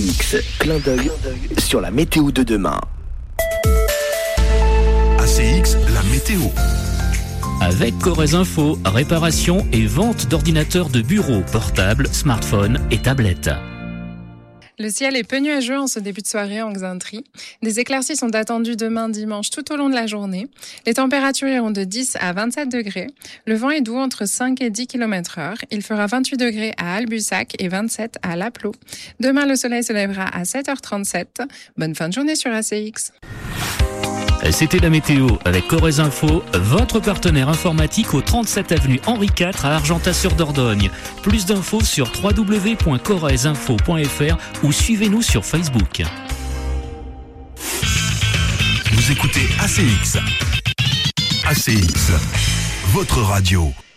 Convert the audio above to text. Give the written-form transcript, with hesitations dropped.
ACX, clin d'œil sur la météo de demain. ACX, la météo. Avec Corrèze Info, réparation et vente d'ordinateurs de bureau, portables, smartphones et tablettes. Le ciel est peu nuageux en ce début de soirée en Xainterie. Des éclaircies sont attendues demain dimanche tout au long de la journée. Les températures iront de 10 à 27 degrés. Le vent est doux entre 5 et 10 km/h. Il fera 28 degrés à Albussac et 27 à Lapleau. Demain, le soleil se lèvera à 7h37. Bonne fin de journée sur ACX. C'était la météo avec Corrèze Info, votre partenaire informatique au 37 avenue Henri IV à Argentat-sur-Dordogne. Plus d'infos sur www.corrèzeinfo.fr ou suivez-nous sur Facebook. Vous écoutez ACX. ACX, votre radio.